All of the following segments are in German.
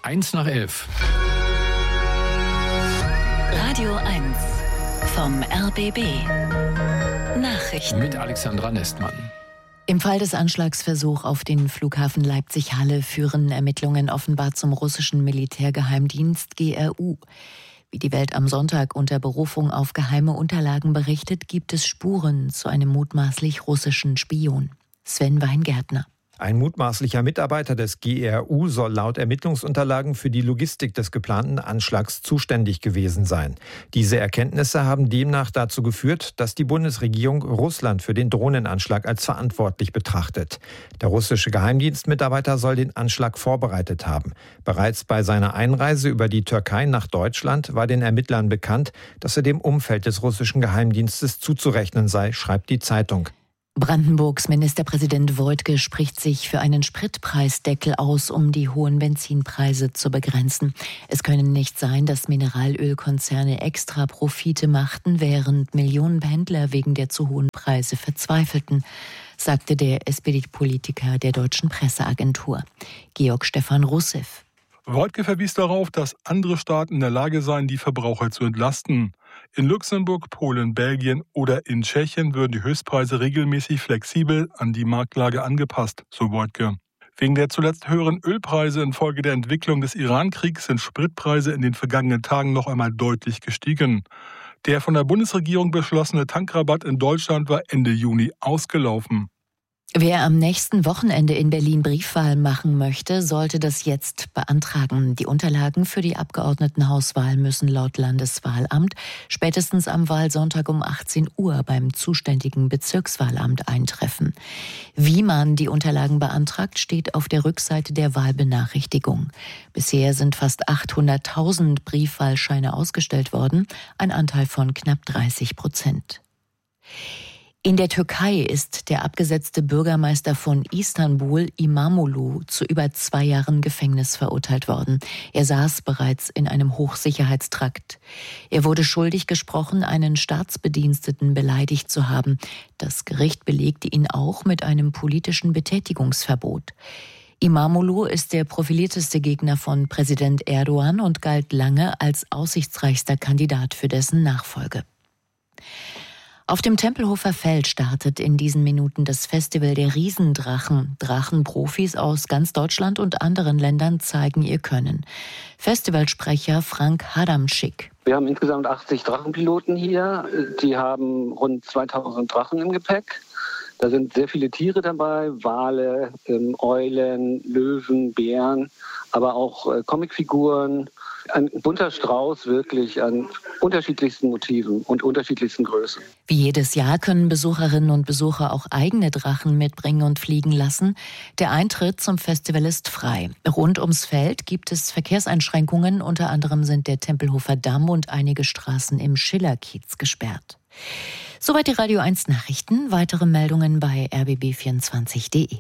1:11. Radio 1 vom RBB. Nachrichten Mit Alexandra Nestmann. Im Fall des Anschlagsversuchs auf den Flughafen Leipzig-Halle führen Ermittlungen offenbar zum russischen Militärgeheimdienst GRU. Wie die Welt am Sonntag unter Berufung auf geheime Unterlagen berichtet, gibt es Spuren zu einem mutmaßlich russischen Spion. Sven Weingärtner. Ein mutmaßlicher Mitarbeiter des GRU soll laut Ermittlungsunterlagen für die Logistik des geplanten Anschlags zuständig gewesen sein. Diese Erkenntnisse haben demnach dazu geführt, dass die Bundesregierung Russland für den Drohnenanschlag als verantwortlich betrachtet. Der russische Geheimdienstmitarbeiter soll den Anschlag vorbereitet haben. Bereits bei seiner Einreise über die Türkei nach Deutschland war den Ermittlern bekannt, dass er dem Umfeld des russischen Geheimdienstes zuzurechnen sei, schreibt die Zeitung. Brandenburgs Ministerpräsident Woidke spricht sich für einen Spritpreisdeckel aus, um die hohen Benzinpreise zu begrenzen. Es könne nicht sein, dass Mineralölkonzerne extra Profite machten, während Millionen Pendler wegen der zu hohen Preise verzweifelten, sagte der SPD-Politiker der Deutschen Presseagentur. Georg Stefan Russev. Woidke verwies darauf, dass andere Staaten in der Lage seien, die Verbraucher zu entlasten. In Luxemburg, Polen, Belgien oder in Tschechien würden die Höchstpreise regelmäßig flexibel an die Marktlage angepasst, so Woidke. Wegen der zuletzt höheren Ölpreise infolge der Entwicklung des Iran-Kriegs sind Spritpreise in den vergangenen Tagen noch einmal deutlich gestiegen. Der von der Bundesregierung beschlossene Tankrabatt in Deutschland war Ende Juni ausgelaufen. Wer am nächsten Wochenende in Berlin Briefwahl machen möchte, sollte das jetzt beantragen. Die Unterlagen für die Abgeordnetenhauswahl müssen laut Landeswahlamt spätestens am Wahlsonntag um 18 Uhr beim zuständigen Bezirkswahlamt eintreffen. Wie man die Unterlagen beantragt, steht auf der Rückseite der Wahlbenachrichtigung. Bisher sind fast 800.000 Briefwahlscheine ausgestellt worden, ein Anteil von knapp 30%. In der Türkei ist der abgesetzte Bürgermeister von Istanbul, İmamoğlu, zu über 2 Jahren Gefängnis verurteilt worden. Er saß bereits in einem Hochsicherheitstrakt. Er wurde schuldig gesprochen, einen Staatsbediensteten beleidigt zu haben. Das Gericht belegte ihn auch mit einem politischen Betätigungsverbot. İmamoğlu ist der profilierteste Gegner von Präsident Erdogan und galt lange als aussichtsreichster Kandidat für dessen Nachfolge. Auf dem Tempelhofer Feld startet in diesen Minuten das Festival der Riesendrachen. Drachenprofis aus ganz Deutschland und anderen Ländern zeigen ihr Können. Festivalsprecher Frank Hadamschick. Wir haben insgesamt 80 Drachenpiloten hier. Die haben rund 2000 Drachen im Gepäck. Da sind sehr viele Tiere dabei, Wale, Eulen, Löwen, Bären, aber auch Comicfiguren. Ein bunter Strauß wirklich an unterschiedlichsten Motiven und unterschiedlichsten Größen. Wie jedes Jahr können Besucherinnen und Besucher auch eigene Drachen mitbringen und fliegen lassen. Der Eintritt zum Festival ist frei. Rund ums Feld gibt es Verkehrseinschränkungen. Unter anderem sind der Tempelhofer Damm und einige Straßen im Schillerkiez gesperrt. Soweit die Radio 1 Nachrichten. Weitere Meldungen bei rbb24.de.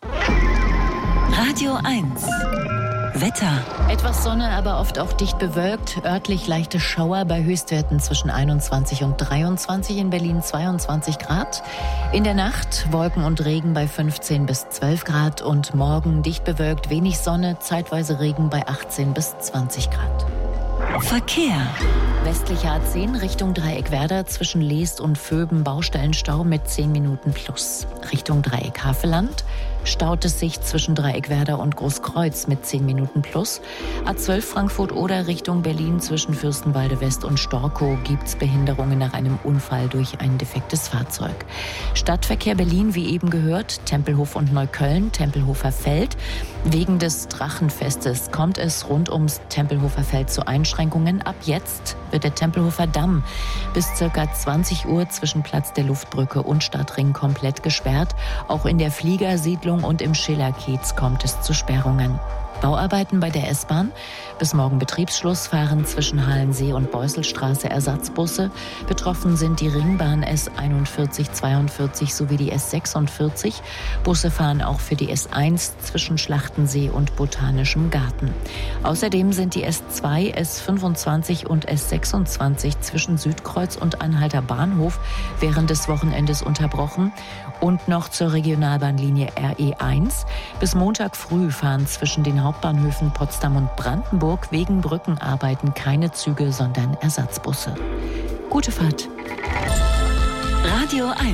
Radio 1 Wetter. Etwas Sonne, aber oft auch dicht bewölkt. Örtlich leichte Schauer bei Höchstwerten zwischen 21 und 23. In Berlin 22 Grad. In der Nacht Wolken und Regen bei 15 bis 12 Grad. Und morgen dicht bewölkt, wenig Sonne, zeitweise Regen bei 18 bis 20 Grad. Verkehr. Westlicher A10 Richtung Dreieckwerder zwischen Leest und Vöben Baustellenstau mit 10 Minuten plus. Richtung Dreieck Havelland staut es sich zwischen Dreieckwerder und Großkreuz mit 10 Minuten plus. A12 Frankfurt-Oder Richtung Berlin zwischen Fürstenwalde West und Storkow gibt's Behinderungen nach einem Unfall durch ein defektes Fahrzeug. Stadtverkehr Berlin, wie eben gehört, Tempelhof und Neukölln, Tempelhofer Feld. Wegen des Drachenfestes kommt es rund ums Tempelhofer Feld zu Einschränkungen. Ab jetzt wird der Tempelhofer Damm bis ca. 20 Uhr zwischen Platz der Luftbrücke und Stadtring komplett gesperrt. Auch in der Fliegersiedlung und im Schillerkiez kommt es zu Sperrungen. Bauarbeiten bei der S-Bahn. Bis morgen Betriebsschluss fahren zwischen Halensee und Beusselstraße Ersatzbusse. Betroffen sind die Ringbahn S41, 42 sowie die S46. Busse fahren auch für die S1 zwischen Schlachtensee und Botanischem Garten. Außerdem sind die S2, S25 und S26 zwischen Südkreuz und Anhalter Bahnhof während des Wochenendes unterbrochen. Und noch zur Regionalbahnlinie RE1. Bis Montag früh fahren zwischen den Hauptbahnhöfen Potsdam und Brandenburg wegen Brückenarbeiten keine Züge, sondern Ersatzbusse. Gute Fahrt. Radio 1.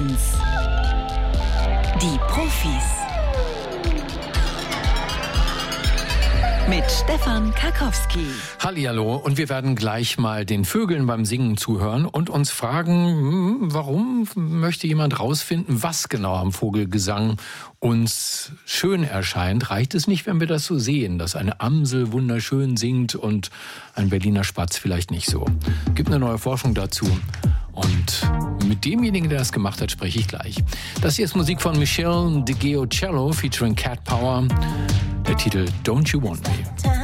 Die Profis. Mit Stefan Karkowski. Hallihallo, und wir werden gleich mal den Vögeln beim Singen zuhören und uns fragen, warum möchte jemand rausfinden, was genau am Vogelgesang uns schön erscheint. Reicht es nicht, wenn wir das so sehen, dass eine Amsel wunderschön singt und ein Berliner Spatz vielleicht nicht so? Gibt eine neue Forschung dazu. Und mit demjenigen, der das gemacht hat, spreche ich gleich. Das hier ist Musik von Michelle DeGiocello featuring Cat Power. Der Titel Don't You Want Me.